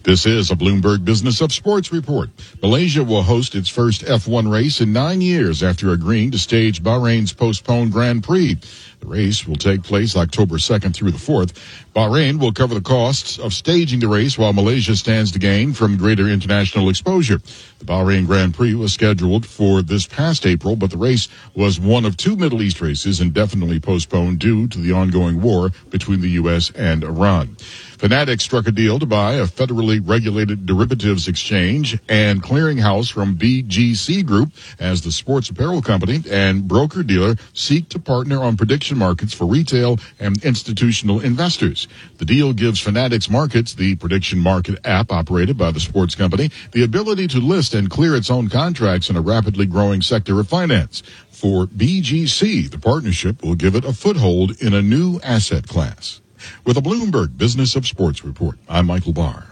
This is a Bloomberg Business of Sports report. Malaysia will host its first F1 race in 9 years after agreeing to stage Bahrain's postponed Grand Prix. The race will take place October 2nd through the 4th. Bahrain will cover the costs of staging the race while Malaysia stands to gain from greater international exposure. The Bahrain Grand Prix was scheduled for this past April, but the race was one of 2 Middle East races indefinitely postponed due to the ongoing war between the U.S. and Iran. Fanatics struck a deal to buy a federally regulated derivatives exchange and clearinghouse from BGC Group as the sports apparel company and broker-dealer seek to partner on prediction markets for retail and institutional investors. The deal gives Fanatics Markets, the prediction market app operated by the sports company, the ability to list and clear its own contracts in a rapidly growing sector of finance. For BGC, the partnership will give it a foothold in a new asset class. With a Bloomberg Business of Sports report, I'm Michael Barr.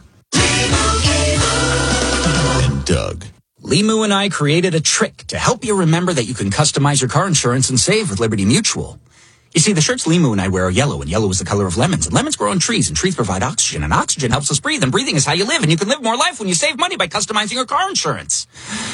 And Doug. Limu and I created a trick to help you remember that you can customize your car insurance and save with Liberty Mutual. You see, the shirts Limu and I wear are yellow, and yellow is the color of lemons. And lemons grow on trees, and trees provide oxygen, and oxygen helps us breathe. And breathing is how you live, and you can live more life when you save money by customizing your car insurance.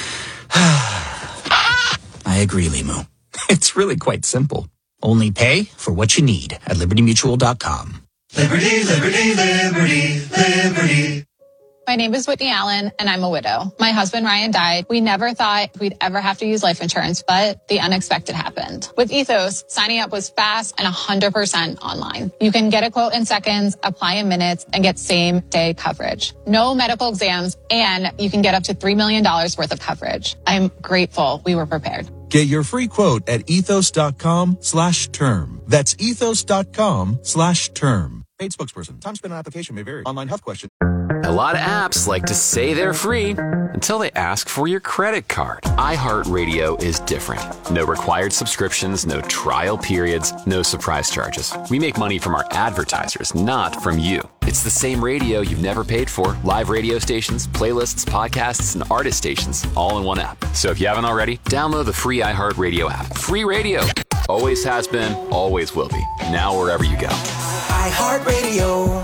I agree, Limu. It's really quite simple. Only pay for what you need at libertymutual.com. Liberty, liberty, liberty, liberty. My name is Whitney Allen, and I'm a widow. My husband, Ryan, died. We never thought we'd ever have to use life insurance, but the unexpected happened. With Ethos, signing up was fast and 100% online. You can get a quote in seconds, apply in minutes, and get same-day coverage. No medical exams, and you can get up to $3 million worth of coverage. I'm grateful we were prepared. Get your free quote at ethos.com/term. That's ethos.com/term. Paid spokesperson. Time spent on application may vary. Online health question. A lot of apps like to say they're free until they ask for your credit card. iHeartRadio is different. No required subscriptions, no trial periods, no surprise charges. We make money from our advertisers, not from you. It's the same radio you've never paid for. Live radio stations, playlists, podcasts, and artist stations, all in one app. So if you haven't already, download the free iHeartRadio app. Free radio. Always has been, always will be. Now wherever you go. iHeartRadio.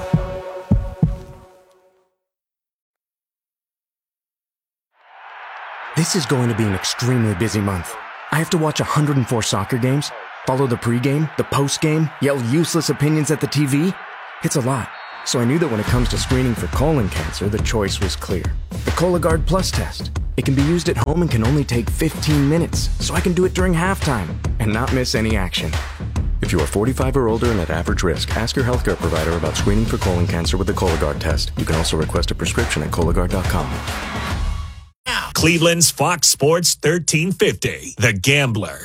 This is going to be an extremely busy month. I have to watch 104 soccer games, follow the pregame, the postgame, yell useless opinions at the TV. It's a lot. So I knew that when it comes to screening for colon cancer, the choice was clear. The Cologuard Plus test. It can be used at home and can only take 15 minutes, so I can do it during halftime and not miss any action. If you are 45 or older and at average risk, ask your healthcare provider about screening for colon cancer with the Cologuard test. You can also request a prescription at Cologuard.com. Cleveland's Fox Sports 1350, The Gambler.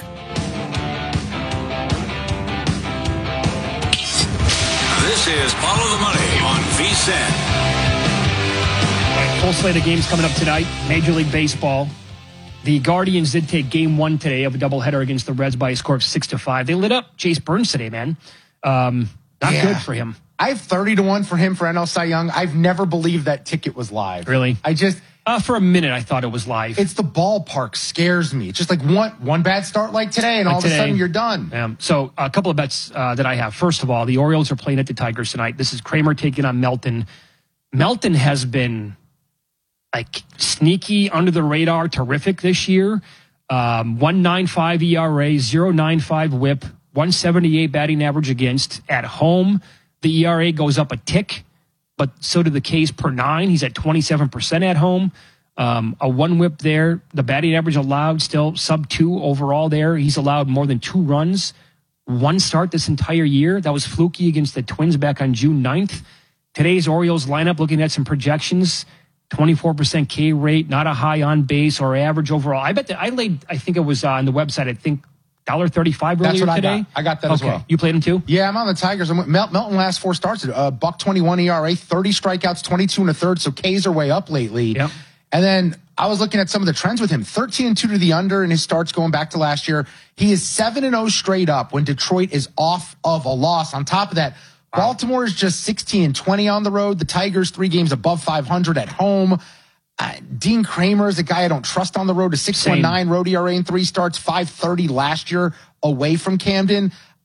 This is Follow the Money on VSiN. Full slate of games coming up tonight. Major League Baseball. The Guardians did take game 1 today of a doubleheader against the Reds by a score of 6-5. They lit up Chase Burns today, man. Not good for him. I have 30-1 for him for NL Cy Young. I've never believed that ticket was live. Really? For a minute, I thought it was live. It's the ballpark scares me. It's just like one bad start like today, and all of a sudden you're done. So a couple of bets that I have. First of all, the Orioles are playing at the Tigers tonight. This is Kramer taking on Melton. Melton has been like sneaky, under the radar, terrific this year. 1.95 ERA, 0.95 WHIP, 178 batting average against. At home, the ERA goes up a tick, but so did the Ks per 9. He's at 27% at home. A 1 WHIP there. The batting average allowed still sub 2 overall there. He's allowed more than 2 runs. 1 start this entire year. That was fluky against the Twins back on June 9th. Today's Orioles lineup, looking at some projections, 24% K rate, not a high on base or average overall. I bet that I think it was on the website, I think $1.35 earlier today. I got that as well. You played him too? Yeah, I'm on the Tigers. Melton last 4 starts, $1.21 ERA, 30 strikeouts, 22 1/3. So Ks are way up lately. Yep. And then I was looking at some of the trends with him. 13-2 to the under in his starts going back to last year. He is 7-0 straight up when Detroit is off of a loss. On top of that, Baltimore is just 16-20 on the road. The Tigers 3 games above 500 at home. Dean Kramer is a guy I don't trust on the road. A 6.19 road ERA in 3 starts, 5.30 last year away from Camden.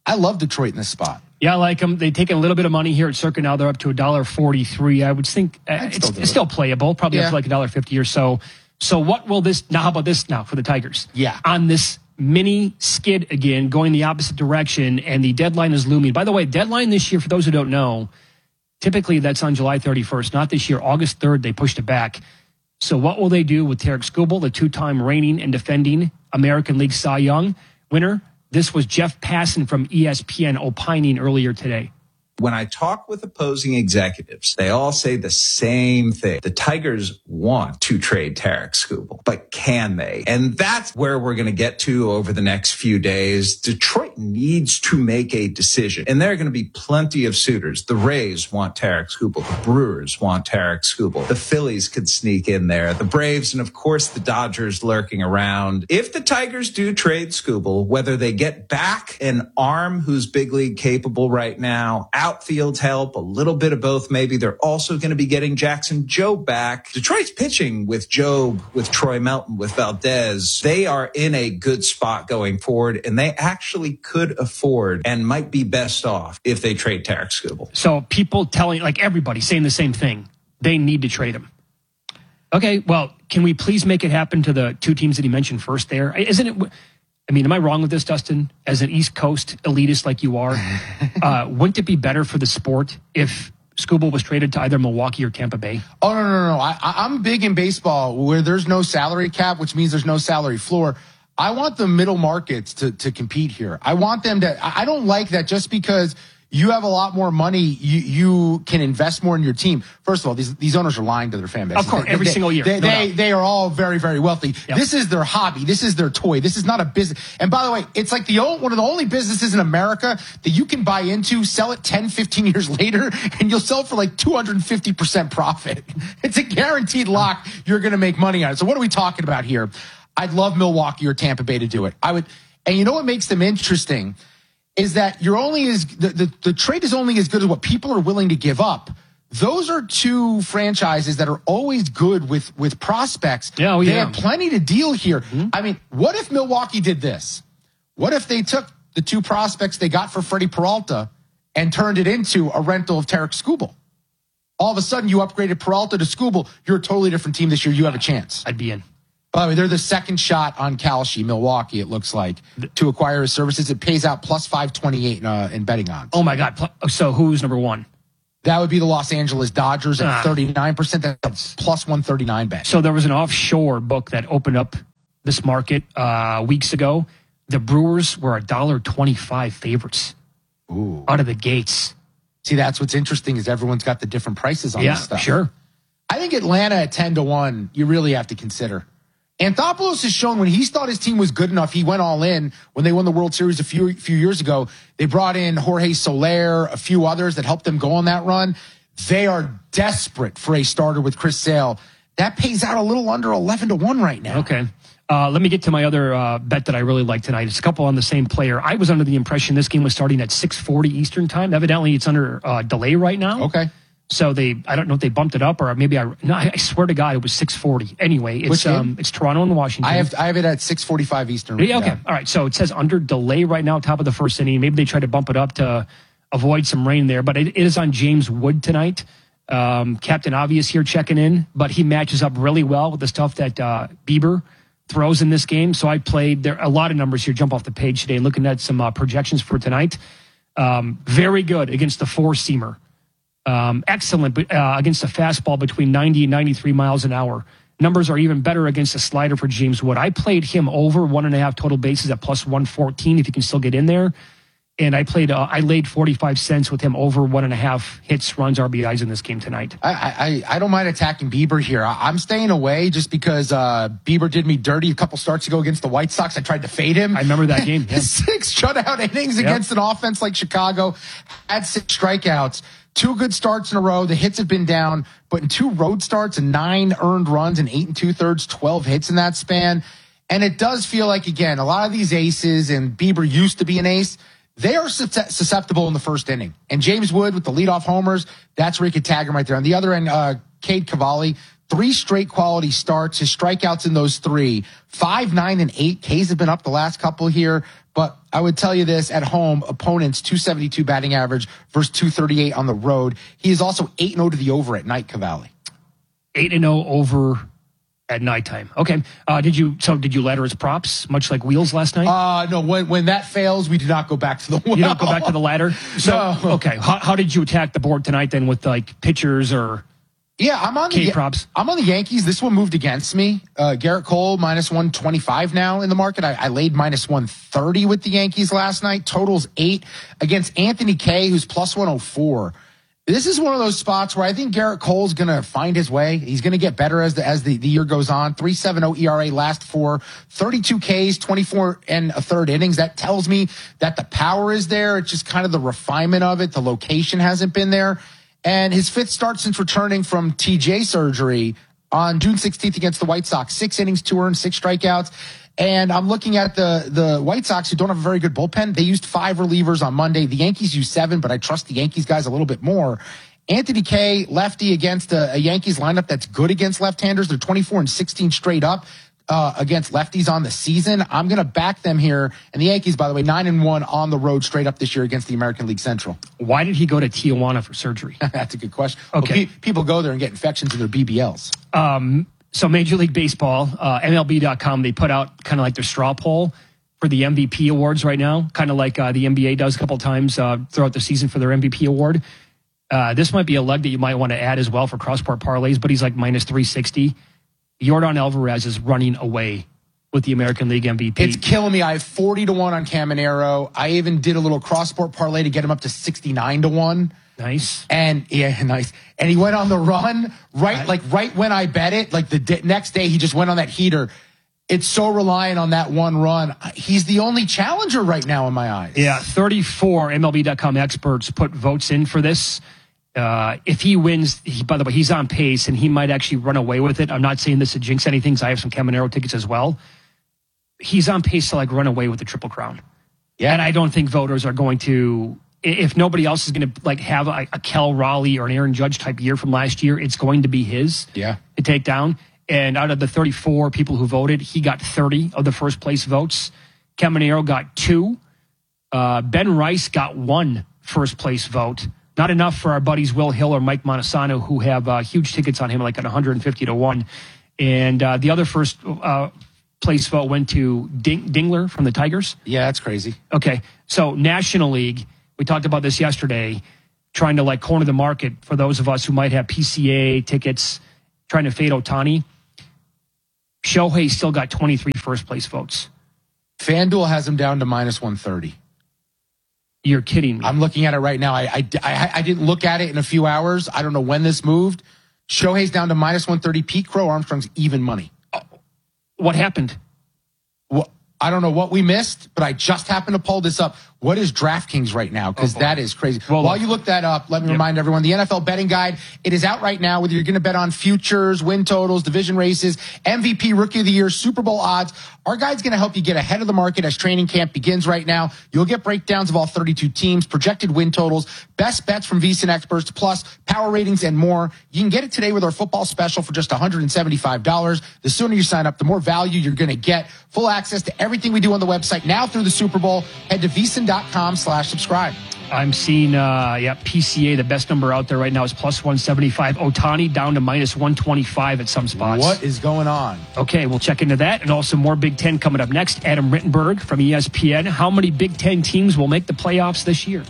I love Detroit in this spot. Yeah, I like them. They take a little bit of money here at Circa. Now they're up to $1.43. I would think it's still playable, probably up to like $1.50 or so. So what will this, now how about this now for the Tigers? Yeah. On this mini skid again, going the opposite direction, and the deadline is looming. By the way, deadline this year, for those who don't know, typically that's on July 31st. Not this year, August 3rd, they pushed it back. So what will they do with Tarek Skubal, the two-time reigning and defending American League Cy Young winner? This was Jeff Passan from ESPN opining earlier today. When I talk with opposing executives, they all say the same thing. The Tigers want to trade Tarek Skubal, but can they? And that's where we're going to get to over the next few days. Detroit needs to make a decision, and there are going to be plenty of suitors. The Rays want Tarek Skubal. The Brewers want Tarek Skubal. The Phillies could sneak in there. The Braves, and of course the Dodgers lurking around. If the Tigers do trade Skubal, whether they get back an arm who's big league capable right now, outfield help, a little bit of both maybe. They're also going to be getting Jackson Jobe back. Detroit's pitching with Jobe, with Troy Melton, with Valdez. They are in a good spot going forward, and they actually could afford and might be best off if they trade Tarek Skubal. So people telling, like everybody saying the same thing, they need to trade him. Okay, well, can we please make it happen to the two teams that he mentioned first there? Isn't it... I mean, am I wrong with this, Dustin? As an East Coast elitist like you are, wouldn't it be better for the sport if Skubal was traded to either Milwaukee or Tampa Bay? Oh, no. I'm big in baseball where there's no salary cap, which means there's no salary floor. I want the middle markets to compete here. I want them to – I don't like that just because – you have a lot more money. You can invest more in your team. First of all, these owners are lying to their fan base. Of course, every single year. They are all very, very wealthy. Yep. This is their hobby. This is their toy. This is not a business. And by the way, it's like one of the only businesses in America that you can buy into, sell it 10, 15 years later, and you'll sell for like 250% profit. It's a guaranteed lock. You're going to make money on it. So what are we talking about here? I'd love Milwaukee or Tampa Bay to do it. I would. And you know what makes them interesting? Is that you're only as the trade is only as good as what people are willing to give up. Those are two franchises that are always good with prospects. Yeah, they have plenty to deal here. Mm-hmm. I mean, what if Milwaukee did this? What if they took the two prospects they got for Freddie Peralta and turned it into a rental of Tarek Skubal? All of a sudden, you upgraded Peralta to Skubal. You're a totally different team this year. You have a chance. I'd be in. By the way, they're the second shot on Kalshi, Milwaukee, it looks like, to acquire his services. It pays out plus 528 in betting odds. Oh, my God. So who's number one? That would be the Los Angeles Dodgers at 39%. That's plus 139 bet. So there was an offshore book that opened up this market weeks ago. The Brewers were $1.25 favorites. Ooh. Out of the gates. See, that's what's interesting is everyone's got the different prices on this stuff. Sure. I think Atlanta at 10-1, you really have to consider. Anthopoulos has shown when he thought his team was good enough, he went all in. When they won the World Series a few years ago, they brought in Jorge Soler, a few others that helped them go on that run. They are desperate for a starter with Chris Sale. That pays out a little under 11-1 right now. Okay. Let me get to my other bet that I really like tonight. It's a couple on the same player. I was under the impression this game was starting at 6:40 Eastern time. Evidently, it's under delay right now. Okay. So I don't know if they bumped it up or maybe I swear to God it was 6:40. Anyway, it's Toronto and Washington. I have it at 6:45 Eastern. Yeah, okay. All right. So it says under delay right now, top of the first inning. Maybe they try to bump it up to avoid some rain there, but it is on James Wood tonight. Captain Obvious here checking in, but he matches up really well with the stuff that Bieber throws in this game. So I played there a lot of numbers here. Jump off the page today, looking at some projections for tonight. Very good against the four-seamer. Excellent against a fastball between 90 and 93 miles an hour. Numbers are even better against a slider for James Wood. I played him over 1.5 total bases at plus 114 if you can still get in there. And I laid 45 cents with him over 1.5 hits, runs, RBIs in this game tonight. I don't mind attacking Bieber here. I'm staying away just because Bieber did me dirty a couple starts ago against the White Sox. I tried to fade him. I remember that game. Yeah. 6 shutout innings against an offense like Chicago. Had 6 strikeouts. 2 good starts in a row. The hits have been down, but in 2 road starts and 9 earned runs and 8 2/3, 12 hits in that span. And it does feel like, again, a lot of these aces, and Bieber used to be an ace, they are susceptible in the first inning. And James Wood with the leadoff homers, that's where you could tag him right there. On the other end, Cade Cavalli, 3 straight quality starts. His strikeouts in those 3, 5, 9, and 8. K's have been up the last couple here. But I would tell you this, at home, opponents 272 batting average versus 238 on the road. He is also 8-0 to the over at night, Cavalli. 8-0 over at nighttime. Okay. Did you ladder his props, much like Wheels last night? No, when that fails, we do not go back to the well. You don't go back to the ladder? So, no. Okay. How did you attack the board tonight then with like pitchers or... Yeah, I'm on props. I'm on the Yankees. This one moved against me. Garrett Cole minus 125 now in the market. I laid minus 130 with the Yankees last night. Totals 8 against Anthony Kay, who's plus 104. This is one of those spots where I think Garrett Cole's going to find his way. He's going to get better as the year goes on. 3.70 ERA last 4, 32 Ks, 24 and a third innings. That tells me that the power is there. It's just kind of the refinement of it. The location hasn't been there. And his 5th start since returning from TJ surgery on June 16th against the White Sox. 6 innings, 2 earned, 6 strikeouts. And I'm looking at the White Sox, who don't have a very good bullpen. They used 5 relievers on Monday. The Yankees used 7, but I trust the Yankees guys a little bit more. Anthony Kay, lefty against a Yankees lineup that's good against left-handers. They're 24 and 16 straight up against lefties on the season. I'm going to back them here. And the Yankees, by the way, 9-1 on the road straight up this year against the American League Central. Why did he go to Tijuana for surgery? That's a good question. Okay. Well, people go there and get infections in their BBLs. So Major League Baseball, MLB.com, they put out kind of like their straw poll for the MVP awards right now, kind of like the NBA does a couple times throughout the season for their MVP award. This might be a leg that you might want to add as well for cross-sport parlays, but he's like minus 360. Yordan Alvarez is running away with the American League MVP. It's killing me. I have 40-1 on Caminero. I even did a little cross-sport parlay to get him up to 69-1. Nice. And yeah, nice. And he went on the run right when I bet it, like the next day he just went on that heater. It's so reliant on that one run. He's the only challenger right now in my eyes. Yeah, 34 MLB.com experts put votes in for this. If he wins, by the way, he's on pace and he might actually run away with it. I'm not saying this to jinx anything because I have some Caminero tickets as well. He's on pace to like run away with the Triple Crown. Yeah. And I don't think voters are going to, if nobody else is going to like have a Kel Raleigh or an Aaron Judge type year from last year, it's going to be his to take down. And out of the 34 people who voted, he got 30 of the first place votes. Caminero got 2. Ben Rice got 1 first place vote. Not enough for our buddies Will Hill or Mike Montesano, who have huge tickets on him, like at 150-1. And the other first place vote went to Dingler from the Tigers. Yeah, that's crazy. Okay, so National League, we talked about this yesterday, trying to like corner the market for those of us who might have PCA tickets, trying to fade Ohtani. Shohei still got 23 first place votes. FanDuel has him down to minus 130. You're kidding me. I'm looking at it right now. I didn't look at it in a few hours. I don't know when this moved. Shohei's down to minus 130. Pete Crow Armstrong's even money. What happened? Well, I don't know what we missed, but I just happened to pull this up. What is DraftKings right now? Because that is crazy. Well, while you look that up, let me remind everyone, the NFL betting guide, it is out right now, whether you're going to bet on futures, win totals, division races, MVP, Rookie of the Year, Super Bowl odds. Our guide's going to help you get ahead of the market as training camp begins right now. You'll get breakdowns of all 32 teams, projected win totals, best bets from VSiN experts, plus power ratings and more. You can get it today with our football special for just $175. The sooner you sign up, the more value you're going to get. Full access to everything we do on the website now through the Super Bowl. Head to VSiN.com/subscribe. I'm seeing, PCA, the best number out there right now is plus 175. Ohtani down to minus 125 at some spots. What is going on? Okay, we'll check into that. And also more Big Ten coming up next. Adam Rittenberg from ESPN. How many Big Ten teams will make the playoffs this year?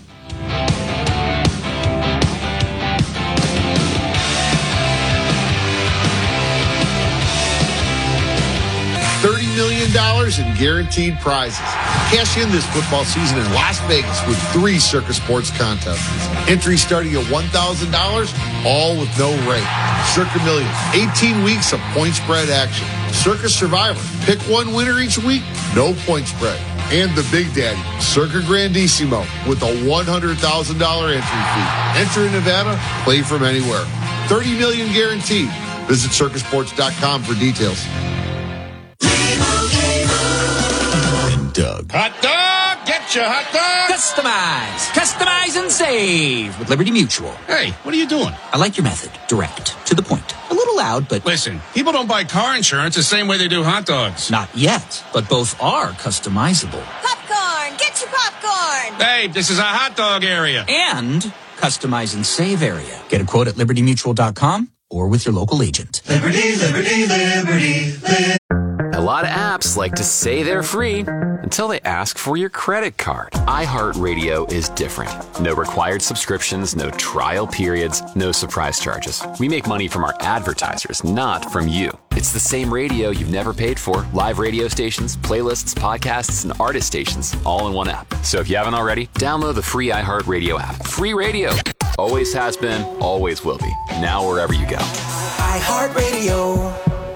$30 million in guaranteed prizes. Cash in this football season in Las Vegas with 3 Circus Sports contests. Entry starting at $1,000, all with no rate. Circa Millions, 18 weeks of point spread action. Circus Survivor, pick one winner each week, no point spread. And the Big Daddy, Circa Grandissimo, with a $100,000 entry fee. Enter in Nevada, play from anywhere. $30 million guaranteed. Visit circusports.com for details. Doug. Hot dog, get Gotcha, hot dog! Customize and save with Liberty Mutual. Hey, what are you doing? I like your method. Direct. To the point. A little loud, but... Listen, people don't buy car insurance the same way they do hot dogs. Not yet, but both are customizable. Popcorn! Get your popcorn! Babe, this is a hot dog area. And customize and save area. Get a quote at libertymutual.com or with your local agent. Liberty, liberty, liberty, liberty. A lot of apps like to say they're free until they ask for your credit card. iHeartRadio is different. No required subscriptions, no trial periods, no surprise charges. We make money from our advertisers, not from you. It's the same radio you've never paid for. Live radio stations, playlists, podcasts, and artist stations all in one app. So if you haven't already, download the free iHeartRadio app. Free radio. Always has been, always will be. Now wherever you go. iHeartRadio.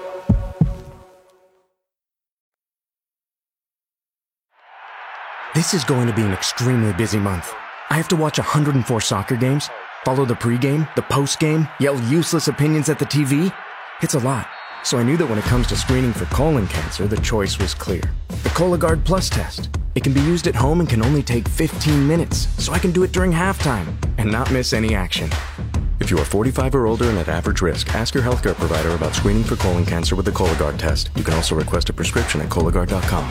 This is going to be an extremely busy month. I have to watch 104 soccer games, follow the pregame, the postgame, yell useless opinions at the TV. It's a lot. So I knew that when it comes to screening for colon cancer, the choice was clear. The Cologuard Plus test. It can be used at home and can only take 15 minutes, so I can do it during halftime and not miss any action. If you are 45 or older and at average risk, ask your healthcare provider about screening for colon cancer with the Cologuard test. You can also request a prescription at Cologuard.com.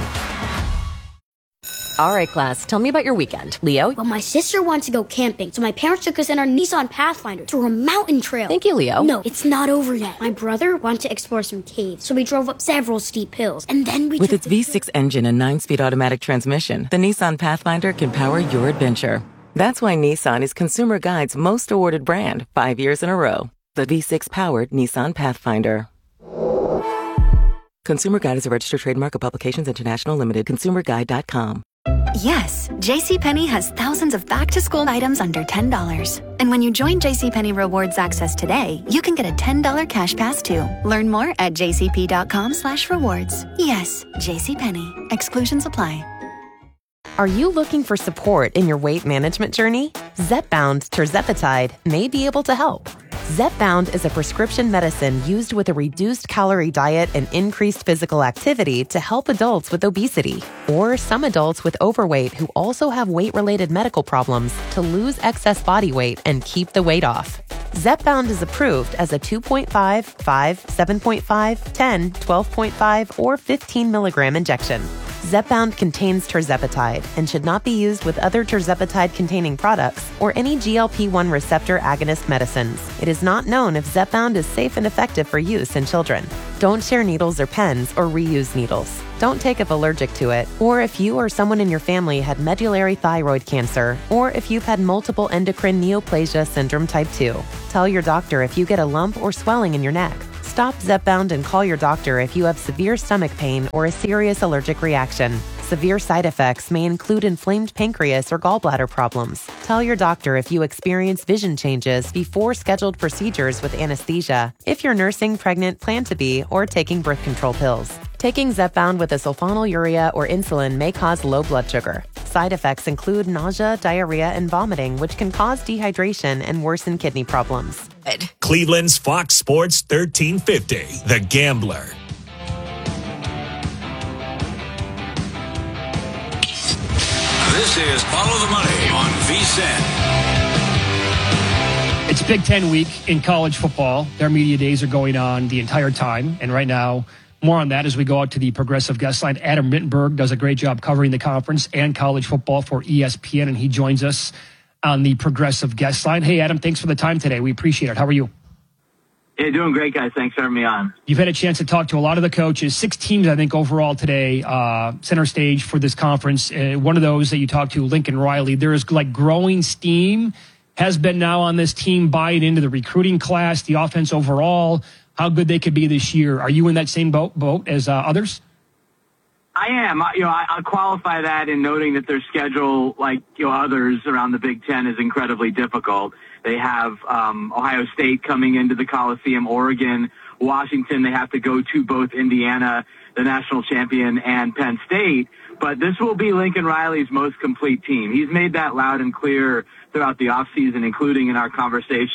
All right, class, tell me about your weekend. Leo? Well, my sister wants to go camping, so my parents took us in our Nissan Pathfinder to a mountain trail. Thank you, Leo. No, it's not over yet. My brother wanted to explore some caves, so we drove up several steep hills, and then we With its V6 engine and 9-speed automatic transmission, the Nissan Pathfinder can power your adventure. That's why Nissan is Consumer Guide's most awarded brand 5 years in a row. The V6-powered Nissan Pathfinder. Consumer Guide is a registered trademark of Publications International Limited. ConsumerGuide.com. Yes, JCPenney has thousands of back-to-school items under $10. And when you join JCPenney Rewards Access today, you can get a $10 cash pass too. Learn more at jcp.com/rewards. Yes, JCPenney. Exclusions apply. Are you looking for support in your weight management journey? Zepbound tirzepatide may be able to help. Zepbound is a prescription medicine used with a reduced calorie diet and increased physical activity to help adults with obesity or some adults with overweight who also have weight-related medical problems to lose excess body weight and keep the weight off. Zepbound is approved as a 2.5, 5, 7.5, 10, 12.5, or 15 milligram injection. Zepbound contains tirzepatide and should not be used with other tirzepatide-containing products or any GLP-1 receptor agonist medicines. It is not known if Zepbound is safe and effective for use in children. Don't share needles or pens or reuse needles. Don't take if allergic to it, or if you or someone in your family had medullary thyroid cancer, or if you've had multiple endocrine neoplasia syndrome type 2. Tell your doctor if you get a lump or swelling in your neck. Stop Zepbound and call your doctor if you have severe stomach pain or a serious allergic reaction. Severe side effects may include inflamed pancreas or gallbladder problems. Tell your doctor if you experience vision changes before scheduled procedures with anesthesia, if you're nursing, pregnant, plan to be, or taking birth control pills. Taking Zepbound with a sulfonylurea or insulin may cause low blood sugar. Side effects include nausea, diarrhea, and vomiting, which can cause dehydration and worsen kidney problems. Cleveland's Fox Sports 1350, The Gambler. This is Follow the Money on VSiN. It's Big Ten week in college football. Their media days are going on the entire time. And right now, more on that as we go out to the Progressive Guest Line. Adam Rittenberg does a great job covering the conference and college football for ESPN, and he joins us on the Progressive Guest Line. Hey, Adam, thanks for the time today. We appreciate it. How are you? Hey, doing great, guys. Thanks for having me on. You've had a chance to talk to a lot of the coaches. 6 teams, I think, overall today, center stage for this conference. One of those that you talked to, Lincoln Riley, there is like growing steam, has been now on this team buying into the recruiting class, the offense overall, how good they could be this year. Are you in that same boat as others? I am. I'll qualify that in noting that their schedule, like others around the Big Ten, is incredibly difficult. They have Ohio State coming into the Coliseum, Oregon, Washington. They have to go to both Indiana, the national champion, and Penn State. But this will be Lincoln Riley's most complete team. He's made that loud and clear throughout the offseason, including in our conversation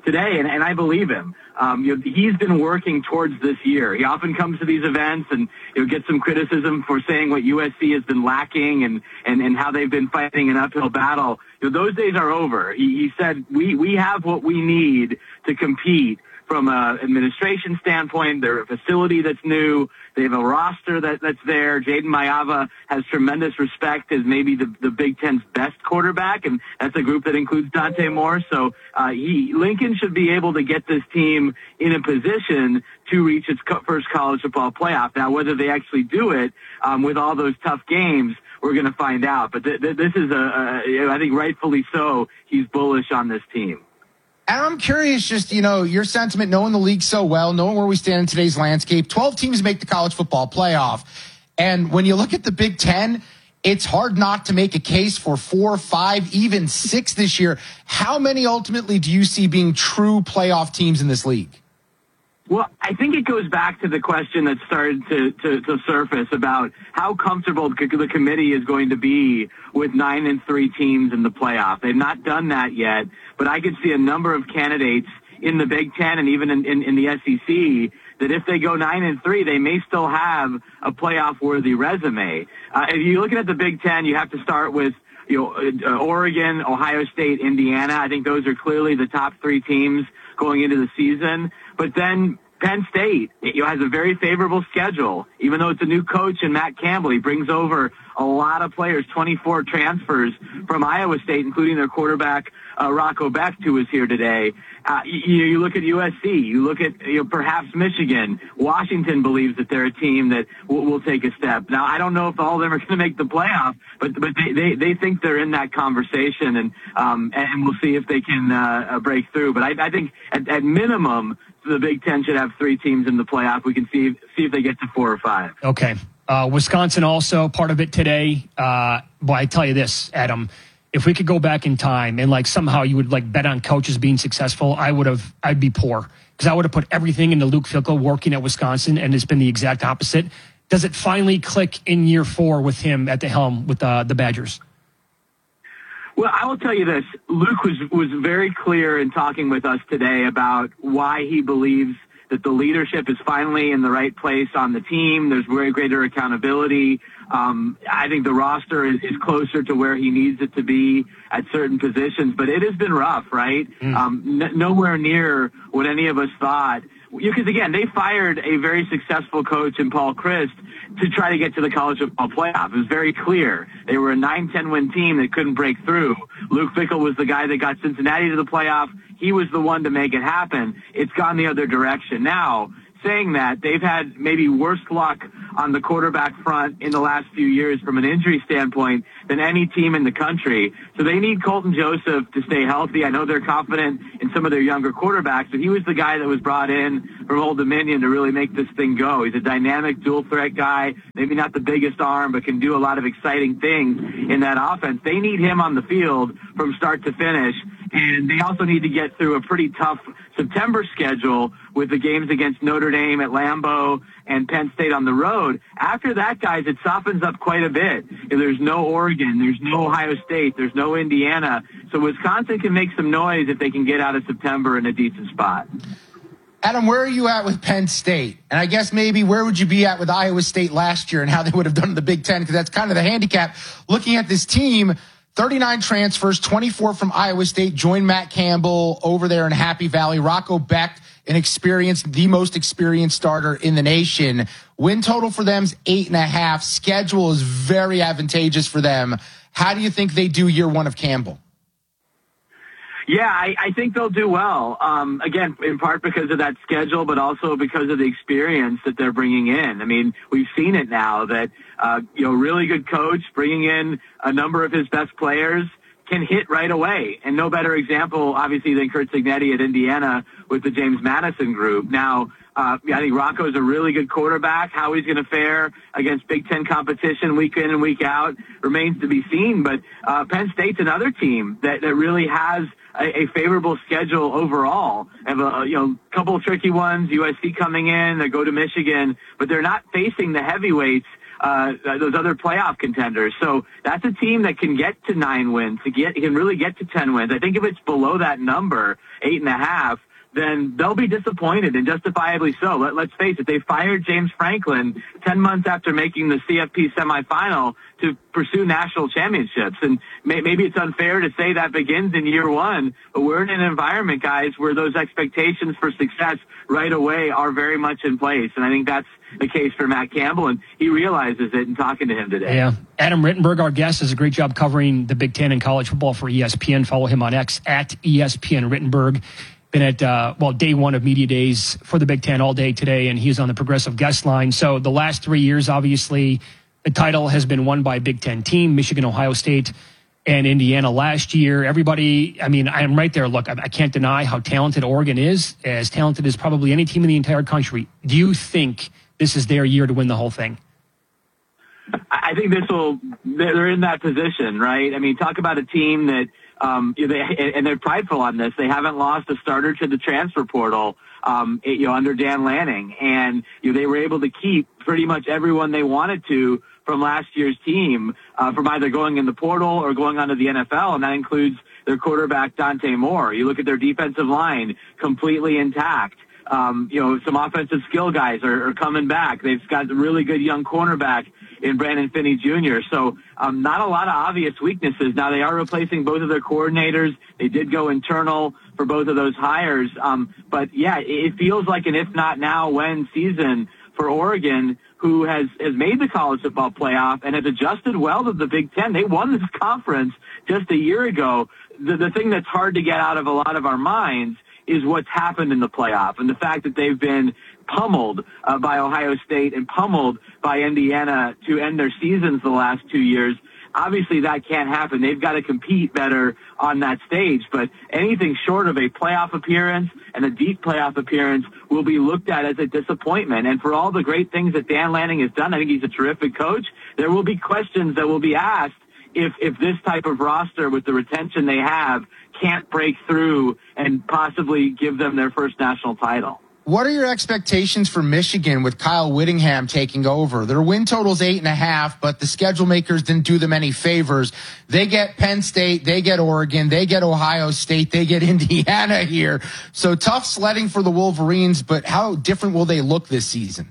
today, and I believe him. He's been working towards this year. He often comes to these events and gets some criticism for saying what USC has been lacking and how they've been fighting an uphill battle. Those days are over. He said, we have what we need to compete from an administration standpoint. They're a facility that's new. They have a roster that's there. Jaden Mayava has tremendous respect as maybe the Big Ten's best quarterback, and that's a group that includes Dante Moore. So Lincoln should be able to get this team in a position to reach its first college football playoff. Now, whether they actually do it with all those tough games, we're going to find out. But this is, I think rightfully so, he's bullish on this team. And I'm curious, just, your sentiment, knowing the league so well, knowing where we stand in today's landscape. 12 teams make the college football playoff. And when you look at the Big Ten, it's hard not to make a case for 4, 5, even 6 this year. How many ultimately do you see being true playoff teams in this league? Well, I think it goes back to the question that started to surface about how comfortable the committee is going to be with 9-3 teams in the playoff. They've not done that yet, but I could see a number of candidates in the Big Ten and even in the SEC that if they go 9-3, they may still have a playoff-worthy resume. If you're looking at the Big Ten, you have to start with Oregon, Ohio State, Indiana. I think those are clearly the top 3 teams going into the season. But then Penn State has a very favorable schedule. Even though it's a new coach and Matt Campbell, he brings over a lot of players, 24 transfers from Iowa State, including their quarterback, Rocco Becht, who is here today. You look at USC, you look at perhaps Michigan. Washington believes that they're a team that will take a step. Now, I don't know if all of them are going to make the playoff, but they think they're in that conversation, and we'll see if they can break through. But I think at minimum, the Big Ten should have 3 teams in the playoff. We can see if they get to 4 or 5. Okay. Wisconsin also part of it today. Boy, I tell you this, Adam, if we could go back in time and somehow you would bet on coaches being successful, I'd be poor because I would have put everything into Luke Fickell working at Wisconsin, and it's been the exact opposite. Does it finally click in year 4 with him at the helm with the Badgers? Well, I will tell you this. Luke was very clear in talking with us today about why he believes that the leadership is finally in the right place on the team. There's very greater accountability. I think the roster is closer to where he needs it to be at certain positions, but it has been rough, right? Nowhere near what any of us thought. Because, again, they fired a very successful coach in Paul Chryst to try to get to the college football playoff. It was very clear. They were a 9-10 win team that couldn't break through. Luke Fickell was the guy that got Cincinnati to the playoff. He was the one to make it happen. It's gone the other direction. Now, saying that, they've had maybe worse luck on the quarterback front in the last few years from an injury standpoint than any team in the country. So they need Colton Joseph to stay healthy. I know they're confident in some of their younger quarterbacks, but he was the guy that was brought in from Old Dominion to really make this thing go. He's a dynamic dual threat guy, maybe not the biggest arm, but can do a lot of exciting things in that offense. They need him on the field from start to finish. And they also need to get through a pretty tough September schedule with the games against Notre Dame at Lambeau and Penn State on the road. After that, guys, it softens up quite a bit. There's no Oregon, there's no Ohio State, there's no Indiana. So Wisconsin can make some noise if they can get out of September in a decent spot. Adam, where are you at with Penn State? And I guess maybe where would you be at with Iowa State last year and how they would have done in the Big Ten? Because that's kind of the handicap. Looking at this team, 39 transfers, 24 from Iowa State, joined Matt Campbell over there in Happy Valley. Rocco Becht, the most experienced starter in the nation. Win total for them is 8.5. Schedule is very advantageous for them. How do you think they do year 1 of Campbell? Yeah, I think they'll do well. Again, in part because of that schedule, but also because of the experience that they're bringing in. I mean, we've seen it now that, really good coach bringing in a number of his best players can hit right away. And no better example, obviously, than Curt Cignetti at Indiana with the James Madison group. Now, I think Rocco's a really good quarterback. How he's going to fare against Big Ten competition week in and week out remains to be seen. But Penn State's another team that really has a favorable schedule overall. Have a couple of tricky ones. USC coming in, they go to Michigan, but they're not facing the heavyweights those other playoff contenders. So that's a team that can get to 9 wins, can really get to 10 wins. I think if it's below that number, 8.5, then they'll be disappointed, and justifiably so. Let's face it, they fired James Franklin 10 months after making the CFP semifinal to pursue national championships. And maybe it's unfair to say that begins in year one, but we're in an environment, guys, where those expectations for success right away are very much in place. And I think that's the case for Matt Campbell, and he realizes it in talking to him today. Yeah. Adam Rittenberg, our guest, does a great job covering the Big Ten and college football for ESPN. Follow him on X at ESPN Rittenberg. Been at, day one of media days for the Big Ten all day today, and he's on the Progressive Guest Line. So the last 3 years, obviously, the title has been won by a Big Ten team, Michigan, Ohio State, and Indiana last year. Everybody, I mean, I'm right there. Look, I can't deny how talented Oregon is, as talented as probably any team in the entire country. Do you think this is their year to win the whole thing? I think they're in that position, right? I mean, talk about a team that, and they're prideful on this. They haven't lost a starter to the transfer portal, under Dan Lanning. And, they were able to keep pretty much everyone they wanted to from last year's team, from either going in the portal or going onto the NFL. And that includes their quarterback, Dante Moore. You look at their defensive line, completely intact. Some offensive skill guys are coming back. They've got a really good young cornerback in Brandon Finney Jr. So not a lot of obvious weaknesses. Now, they are replacing both of their coordinators. They did go internal for both of those hires. But, yeah, it feels like an if not now, when season for Oregon, who has made the college football playoff and has adjusted well to the Big Ten. They won this conference just a year ago. The thing that's hard to get out of a lot of our minds is what's happened in the playoff, and the fact that they've been pummeled by Ohio State and pummeled by Indiana to end their seasons the last 2 years. Obviously, that can't happen. They've got to compete better on that stage, but anything short of a playoff appearance and a deep playoff appearance will be looked at as a disappointment. And for all the great things that Dan Lanning has done, I think he's a terrific coach. There will be questions that will be asked if this type of roster with the retention they have can't break through and possibly give them their first national title. What are your expectations for Michigan with Kyle Whittingham taking over? Their win total's 8.5, but the schedule makers didn't do them any favors. They get Penn State, they get Oregon, they get Ohio State, they get Indiana here. So tough sledding for the Wolverines, but how different will they look this season?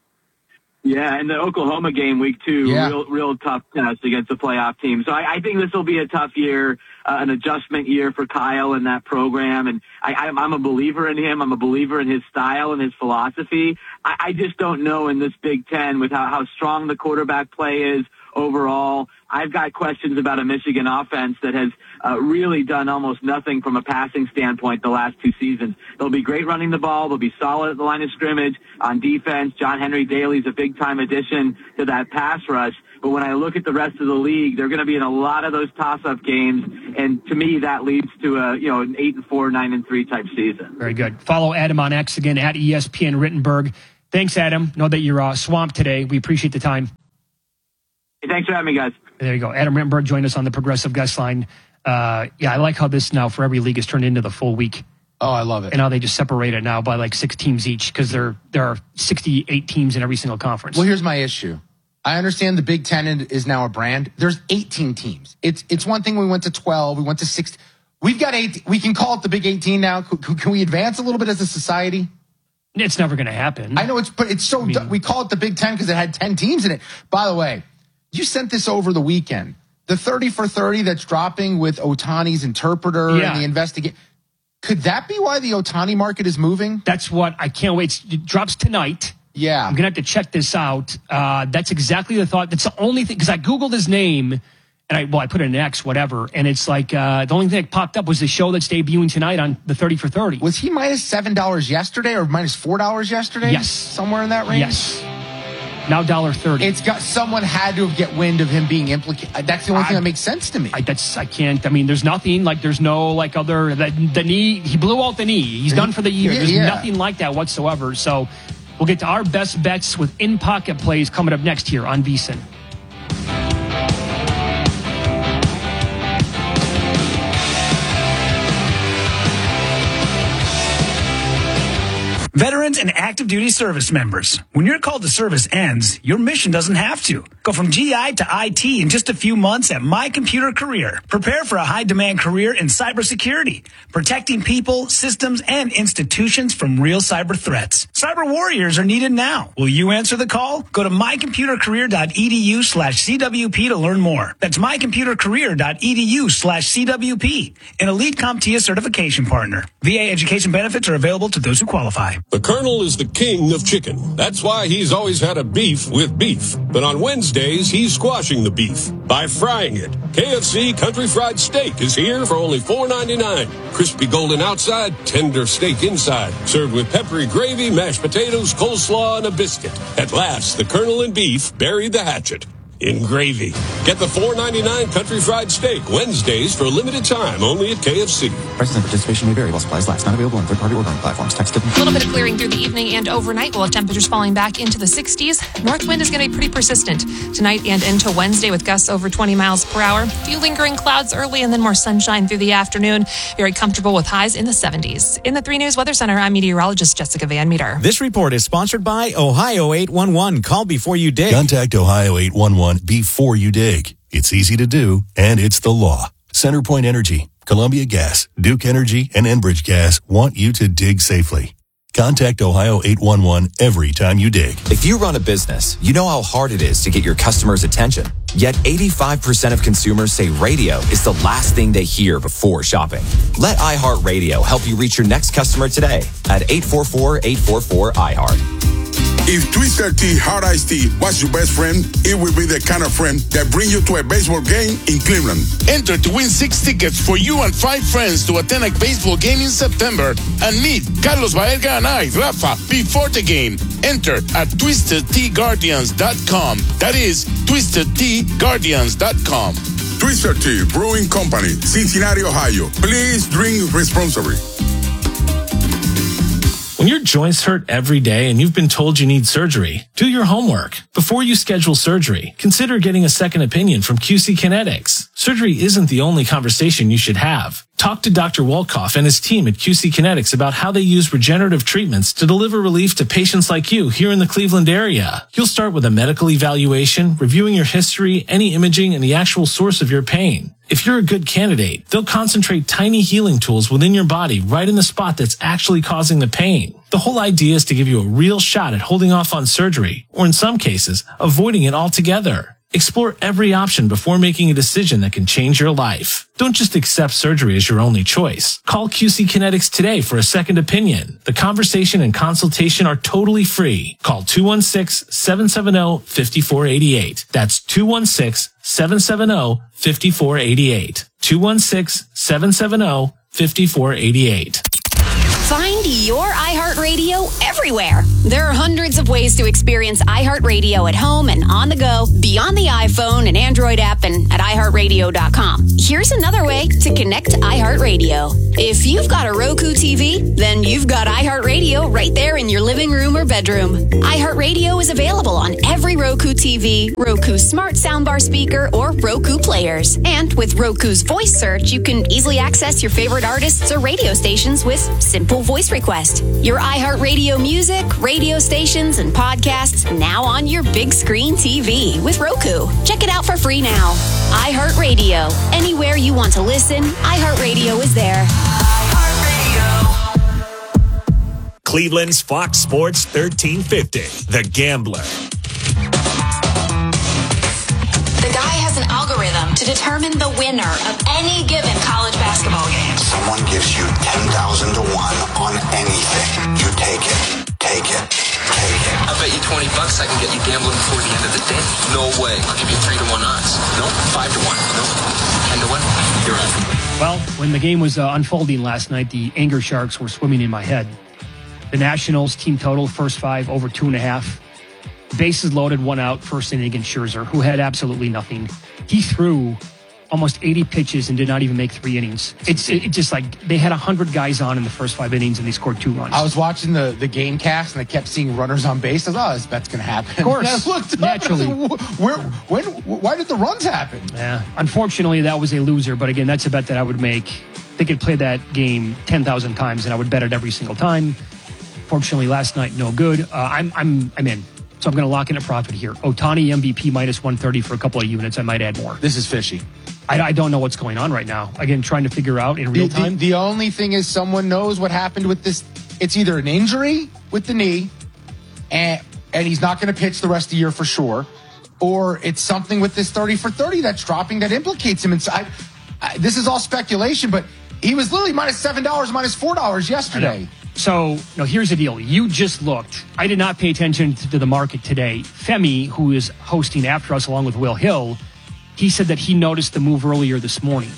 Yeah, and the Oklahoma game week 2, real tough test against the playoff team. So I think this will be a tough year, an adjustment year for Kyle and that program. And I'm a believer in him. I'm a believer in his style and his philosophy. I just don't know in this Big Ten with how strong the quarterback play is overall. I've got questions about a Michigan offense that has really done almost nothing from a passing standpoint the last 2 seasons. They'll be great running the ball. They'll be solid at the line of scrimmage. On defense, John Henry Daly's a big-time addition to that pass rush. But when I look at the rest of the league, they're going to be in a lot of those toss-up games. And to me, that leads to an 8-4, 9-3 type season. Very good. Follow Adam on X again at ESPN Rittenberg. Thanks, Adam. Know that you're swamped today. We appreciate the time. Hey, thanks for having me, guys. There you go. Adam Rittenberg joined us on the Progressive Guest Line. I like how this now for every league is turned into the full week. Oh, I love it. And how they just separate it now by like 6 teams each because there are 68 teams in every single conference. Well, here's my issue. I understand the Big Ten is now a brand. There's 18 teams. It's one thing we went to 12, we went to 6. We've got 8. We can call it the Big 18 now. Can we advance a little bit as a society? It's never going to happen. I know we call it the Big Ten because it had 10 teams in it. By the way, you sent this over the weekend. The 30 for 30 that's dropping with Ohtani's interpreter and the investigation. Could that be why the Ohtani market is moving? That's what I can't wait. It drops tonight. Yeah. I'm going to have to check this out. That's exactly the thought. That's the only thing, because I Googled his name, and I put in an X, whatever, and it's like the only thing that popped up was the show that's debuting tonight on the 30 for 30. Was he minus $7 yesterday or minus $4 yesterday? Yes. Somewhere in that range? Yes. Now $1.30. It's got someone had to get wind of him being implicated. That's the only thing that makes sense to me. I can't. I mean, there's nothing like there's no like other the knee. He blew out the knee. He's done for the year. There's nothing like that whatsoever. So we'll get to our best bets with in-pocket plays coming up next here on VSiN. Veterans and active duty service members, when your call to service ends, your mission doesn't have to. Go from GI to IT in just a few months at My Computer Career. Prepare for a high-demand career in cybersecurity, protecting people, systems, and institutions from real cyber threats. Cyber warriors are needed now. Will you answer the call? Go to mycomputercareer.edu/CWP to learn more. That's mycomputercareer.edu/CWP, an Elite CompTIA certification partner. VA education benefits are available to those who qualify. The Colonel is the king of chicken. That's why he's always had a beef with beef. But on Wednesdays, he's squashing the beef by frying it. KFC Country Fried Steak is here for only $4.99. Crispy golden outside, tender steak inside. Served with peppery gravy, mashed potatoes, coleslaw, and a biscuit. At last, the Colonel and beef buried the hatchet in gravy. Get the $4.99 Country Fried Steak Wednesdays for a limited time only at KFC. Prices and participation may vary while supplies last. Not available on third-party ordering platforms. Text A little bit of clearing through the evening and overnight. We'll have temperatures falling back into the 60s. North wind is going to be pretty persistent tonight and into Wednesday with gusts over 20 miles per hour. A few lingering clouds early and then more sunshine through the afternoon. Very comfortable with highs in the 70s. In the 3 News Weather Center, I'm meteorologist Jessica Van Meter. This report is sponsored by Ohio 811. Call before you dig. Contact Ohio 811 before you dig. It's easy to do, and it's the law. CenterPoint Energy, Columbia Gas, Duke Energy, and Enbridge Gas want you to dig safely. Contact Ohio 811 every time you dig. If you run a business, you know how hard it is to get your customers' attention. Yet 85% of consumers say radio is the last thing they hear before shopping. Let iHeartRadio help you reach your next customer today at 844-844-iHeart. If Twister Tea Hard Iced Tea was your best friend, it will be the kind of friend that brings you to a baseball game in Cleveland. Enter to win 6 tickets for you and 5 friends to attend a baseball game in September and meet Carlos Baerga and I, Rafa, before the game. Enter at TwistedTeaGuardians.com. That is TwistedTeaGuardians.com. Twister Tea Brewing Company, Cincinnati, Ohio. Please drink responsibly. When your joints hurt every day and you've been told you need surgery, do your homework. Before you schedule surgery, consider getting a second opinion from QC Kinetics. Surgery isn't the only conversation you should have. Talk to Dr. Wolkoff and his team at QC Kinetics about how they use regenerative treatments to deliver relief to patients like you here in the Cleveland area. You'll start with a medical evaluation, reviewing your history, any imaging, and the actual source of your pain. If you're a good candidate, they'll concentrate tiny healing tools within your body right in the spot that's actually causing the pain. The whole idea is to give you a real shot at holding off on surgery, or in some cases, avoiding it altogether. Explore every option before making a decision that can change your life. Don't just accept surgery as your only choice. Call QC Kinetics today for a second opinion. The conversation and consultation are totally free. Call 216-770-5488. That's 216-770-5488. 216-770-5488. Find your iHeartRadio everywhere. There are hundreds of ways to experience iHeartRadio at home and on the go, beyond the iPhone and Android app and at iHeartRadio.com. Here's another way to connect to iHeartRadio. If you've got a Roku TV, then you've got iHeartRadio right there in your living room or bedroom. iHeartRadio is available on every Roku TV, Roku Smart Soundbar speaker, or Roku players. And with Roku's voice search, you can easily access your favorite artists or radio stations with simple voice request. Your iHeartRadio music, radio stations, and podcasts now on your big screen TV with Roku. Check it out for free now. iHeartRadio. Anywhere you want to listen, iHeartRadio is there. Cleveland's Fox Sports 1350, The Gambler. The guy has an algorithm to determine the winner of any given college basketball game. Someone gives you 10,000 to 1 on anything. You take it. Take it. Take it. I bet you $20 I can get you gambling before the end of the day. No way. I'll give you 3 to 1 odds. Nope. 5 to 1. Nope. 10 to 1. You're on. Well, when the game was unfolding last night, the anger sharks were swimming in my head. The Nationals team total, first 5, over 2.5. Bases loaded, 1 out, first inning against Scherzer, who had absolutely nothing. He threw almost 80 pitches and did not even make 3 innings. It's just like they had 100 guys on in the first 5 innings and they scored 2 runs. I was watching the game cast and I kept seeing runners on base. I was, this bet's going to happen. Of course. And I looked naturally. Up why did the runs happen? Yeah. Unfortunately, that was a loser. But again, that's a bet that I would make. They could play that game 10,000 times and I would bet it every single time. Fortunately, last night, no good. I'm in. So I'm going to lock in a profit here. Ohtani MVP minus 130 for a couple of units. I might add more. This is fishy. I don't know what's going on right now. Again, trying to figure out in real time. The only thing is someone knows what happened with this. It's either an injury with the knee, and he's not going to pitch the rest of the year for sure, or it's something with this 30 for 30 that's dropping that implicates him. And so this is all speculation, but he was literally minus $7, minus $4 yesterday. So, here's the deal. You just looked. I did not pay attention to the market today. Femi, who is hosting after us along with Will Hill, he said that he noticed the move earlier this morning.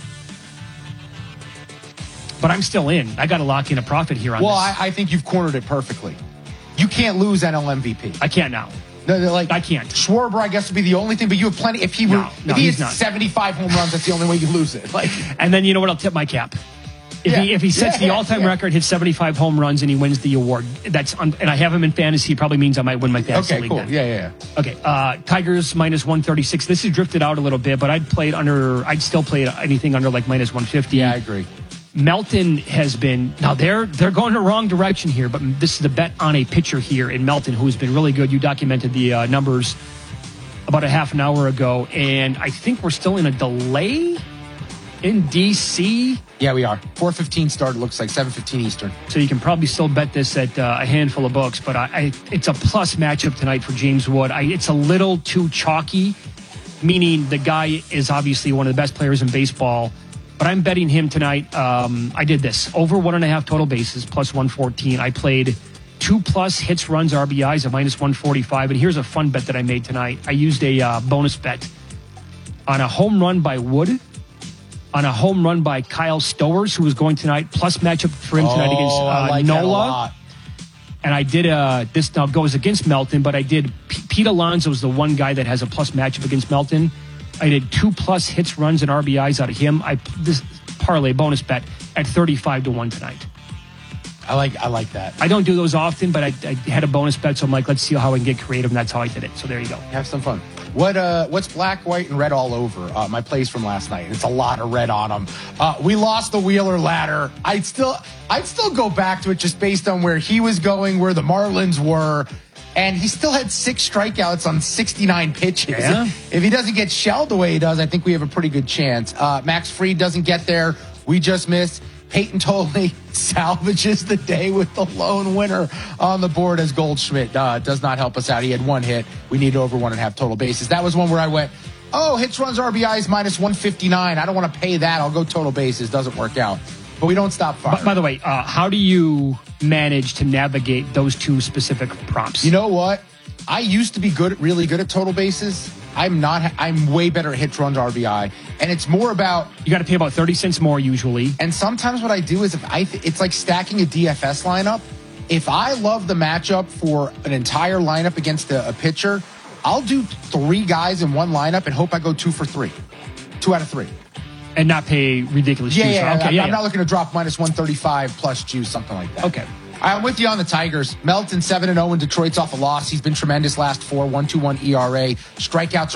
But I'm still in. I got to lock in a profit here on this. Well, I think you've cornered it perfectly. You can't lose NL MVP. I can't now. No, I can't. Schwarber, I guess, would be the only thing, but you have plenty. If he has 75 home runs, that's the only way you lose it. And then you know what? I'll tip my cap. If he sets the all-time record, hits 75 home runs, and he wins the award, and I have him in fantasy, probably means I might win my fantasy league. Okay, cool. Then. Okay, Tigers minus 136. This has drifted out a little bit, but I'd still play anything under like minus 150. Yeah, I agree. Melton has been, now they're going the wrong direction here, but this is the bet on a pitcher here in Melton who's been really good. You documented the numbers about a half an hour ago, and I think we're still in a delay in D.C. Yeah, we are. 4:15 start, it looks like 7:15 Eastern. So you can probably still bet this at a handful of books, but it's a plus matchup tonight for James Wood. It's a little too chalky, meaning the guy is obviously one of the best players in baseball, but I'm betting him tonight. I did this. Over 1.5 total bases, plus 114. I played 2+ hits, runs, RBIs at minus 145. And here's a fun bet that I made tonight. I used a bonus bet on a home run by Wood, on a home run by Kyle Stowers, who was going tonight, plus matchup for him tonight against Nola. And I did this now goes against Melton, but I did Pete Alonso is the one guy that has a plus matchup against Melton. I did 2+ hits, runs, and RBIs out of him. This parlay bonus bet at 35-1 tonight. I like that. I don't do those often, but I had a bonus bet, so I'm like, let's see how I can get creative, and that's how I did it. So there you go. Have some fun. What's black, white, and red all over? My plays from last night. It's a lot of red on them. We lost the Wheeler ladder. I'd still go back to it just based on where he was going, where the Marlins were. And he still had 6 strikeouts on 69 pitches. Yeah. If he doesn't get shelled the way he does, I think we have a pretty good chance. Max Fried doesn't get there. We just missed. Peyton Toley salvages the day with the lone winner on the board as Goldschmidt does not help us out. He had 1 hit. We need over 1.5 total bases. That was one where I went, hits, runs, RBIs minus 159. I don't want to pay that. I'll go total bases. Doesn't work out. But we don't stop firing. By the way, how do you manage to navigate those 2 specific prompts? You know what? I used to be really good at total bases. I'm not. I'm way better at hits, runs, RBI, and it's more about you got to pay about 30 cents more usually. And sometimes what I do is it's like stacking a DFS lineup. If I love the matchup for an entire lineup against a pitcher, I'll do 3 guys in one lineup and hope I go 2 for 3, 2 out of 3. And not pay ridiculous juice. I'm not looking to drop minus 135 plus juice, something like that. Okay. I'm with you on the Tigers. Melton 7-0 in Detroit's off a loss. He's been tremendous last 4, 1.21 ERA. Strikeouts